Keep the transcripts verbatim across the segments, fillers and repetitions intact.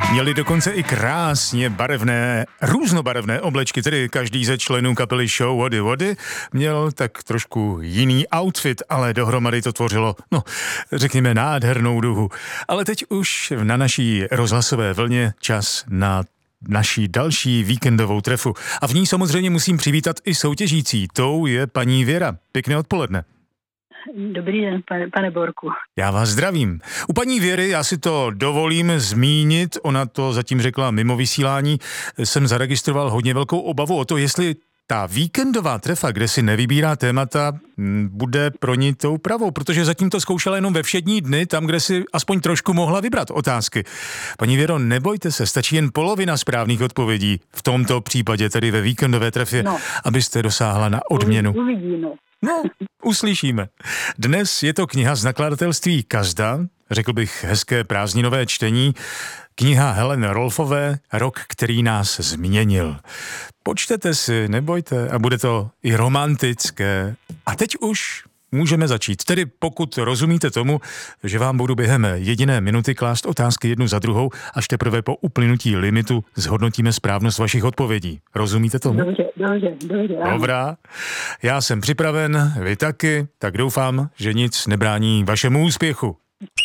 Měli dokonce i krásně barevné, různobarevné oblečky, tedy každý ze členů kapely Show Wody Wody měl tak trošku jiný outfit, ale dohromady to tvořilo, no, řekněme, nádhernou duhu. Ale teď už na naší rozhlasové vlně čas na naší další víkendovou trefu. A v ní samozřejmě musím přivítat i soutěžící. Tou je paní Věra. Pěkné odpoledne. Dobrý den, pane, pane Borku. Já vás zdravím. U paní Věry, já si to dovolím zmínit, ona to zatím řekla mimo vysílání, jsem zaregistroval hodně velkou obavu o to, jestli ta víkendová trefa, kde si nevybírá témata, bude pro ní tou pravou, protože zatím to zkoušela jenom ve všední dny, tam, kde si aspoň trošku mohla vybrat otázky. Paní Věro, nebojte se, stačí jen polovina správných odpovědí, v tomto případě tedy ve víkendové trefě, no, abyste dosáhla na odměnu. Uvidíme. No, uslyšíme. Dnes je to kniha z nakladatelství Kazda, řekl bych hezké prázdninové čtení, kniha Helen Rolfové, Rok, který nás změnil. Počtete si, nebojte, a bude to i romantické. A teď už můžeme začít. Tedy pokud rozumíte tomu, že vám budu během jediné minuty klást otázky jednu za druhou, až teprve po uplynutí limitu zhodnotíme správnost vašich odpovědí. Rozumíte tomu? Dobře, dobře, dobře. Dobrá. Já jsem připraven, vy taky, tak doufám, že nic nebrání vašemu úspěchu.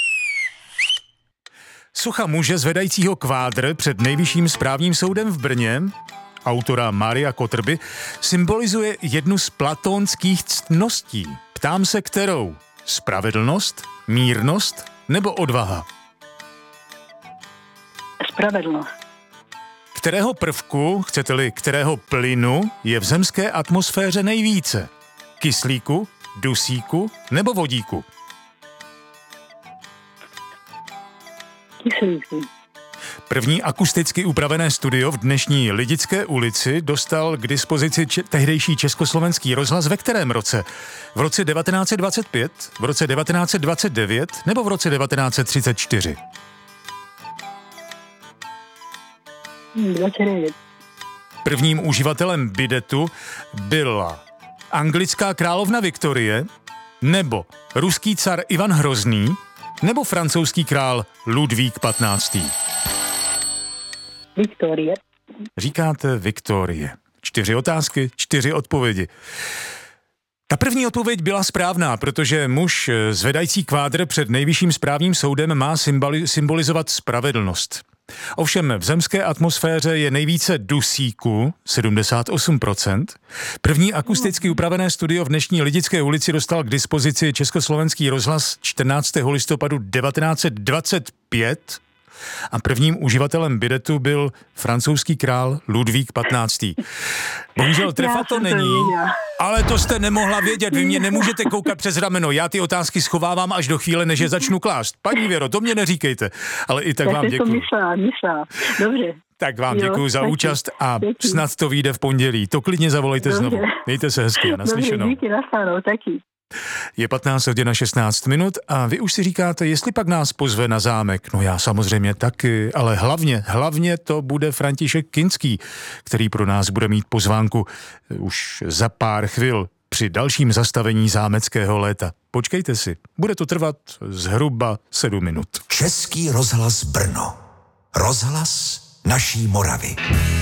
Socha muže zvedajícího kvádr před Nejvyšším správním soudem v Brně, autora Mária Kotrby, symbolizuje jednu z platónských ctností. Ptám se, kterou? Spravedlnost, mírnost nebo odvaha? Spravedlnost. Kterého prvku, chcete-li kterého plynu, je v zemské atmosféře nejvíce? Kyslíku, dusíku nebo vodíku? Kyslíku. První akusticky upravené studio v dnešní Lidické ulici dostal k dispozici če- tehdejší Československý rozhlas ve kterém roce? V roce devatenáct set dvacet pět, v roce devatenáct set dvacet devět nebo v roce devatenáct set třicet čtyři? dvacet devět. Prvním uživatelem bidetu byla anglická královna Viktorie, nebo ruský car Ivan Hrozný, nebo francouzský král Ludvík patnáctý. Viktorie. Říkáte Viktorie. Čtyři otázky, čtyři odpovědi. Ta první odpověď byla správná, protože muž zvedající kvádr před Nejvyšším správním soudem má symboli- symbolizovat spravedlnost. Ovšem v zemské atmosféře je nejvíce dusíku, sedmdesát osm procent. První akusticky upravené studio v dnešní Lidické ulici dostal k dispozici Československý rozhlas čtrnáctého listopadu devatenáct set dvacet pět a prvním uživatelem bidetu byl francouzský král Ludvík patnáctý. Bohužel trefa to není, ale to jste nemohla vědět, vy mě nemůžete koukat přes rameno, já ty otázky schovávám až do chvíle, než je začnu klást. Paní Věro, to mě neříkejte, ale i tak Já vám děkuji. to myslela, myslela. Dobře. Tak vám Jo, děkuji za taky, účast a taky. snad to vyjde v pondělí. To klidně zavolejte Dobře. znovu. Mějte se hezky a naslyšenou. Dobře, díky, naslyšenou, taky. Je patnáct hodin a šestnáct minut a vy už si říkáte, jestli pak nás pozve na zámek. No já samozřejmě taky, ale hlavně, hlavně to bude František Kinský, který pro nás bude mít pozvánku už za pár chvil při dalším zastavení zámeckého léta. Počkejte si, bude to trvat zhruba sedm minut. Český rozhlas Brno. Rozhlas naší Moravy.